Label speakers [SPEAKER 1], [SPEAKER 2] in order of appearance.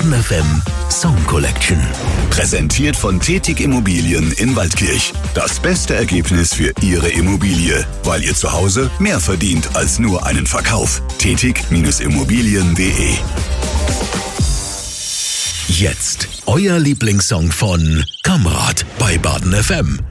[SPEAKER 1] Baden FM Song Collection.
[SPEAKER 2] Präsentiert von Tätig Immobilien in Waldkirch. Das beste Ergebnis für Ihre Immobilie, weil ihr zu Hause mehr verdient als nur einen Verkauf. Tätig-Immobilien.de.
[SPEAKER 1] Jetzt euer Lieblingssong von Kamrat bei Baden FM.